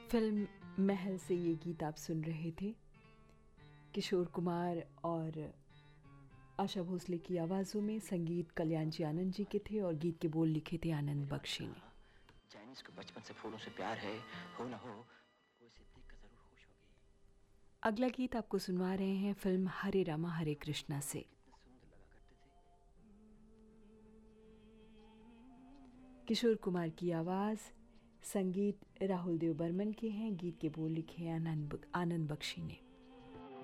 Film महल से ये गीत आप सुन रहे थे। किशोर कुमार और आशा भोसले की आवाज़ों में, संगीत कल्याण जी आनंद जी के थे और गीत के बोल लिखे थे आनंद बख्शी ने। चाइनीज को बचपन से फूलों से प्यार है, हो ना हो वो इसे देखकर जरूर खुश होगी। अगला गीत आपको सुनवा रहे हैं फिल्म हरे रामा हरे कृष्णा से। कितने सुंदर लगा करते थे। किशोर कुमार की आवाज़, संगीत राहुल देव बर्मन के हैं, गीत के बोल लिखे आनंद बख्शी ने।